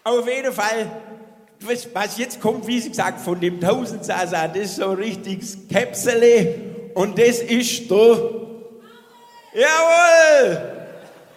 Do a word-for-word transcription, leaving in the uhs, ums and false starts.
Auf jeden Fall, was, was jetzt kommt, wie Sie gesagt, von dem Tausendsasa, das ist so ein richtiges Käpsele und das ist der... Jawohl!